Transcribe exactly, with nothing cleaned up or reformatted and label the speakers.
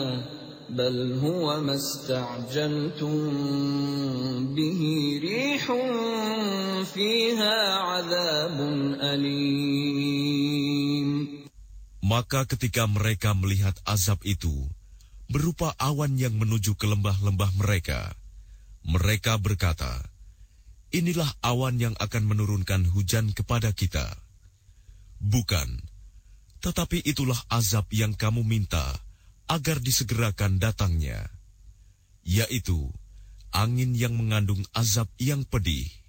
Speaker 1: بل هو ما استعجلتم به ريح فيها عذاب أليم.
Speaker 2: Maka ketika mereka melihat azab itu, berupa awan yang menuju ke lembah-lembah mereka, mereka berkata, inilah awan yang akan menurunkan hujan kepada kita. Bukan, tetapi itulah azab yang kamu minta agar disegerakan datangnya, yaitu angin yang mengandung azab yang pedih.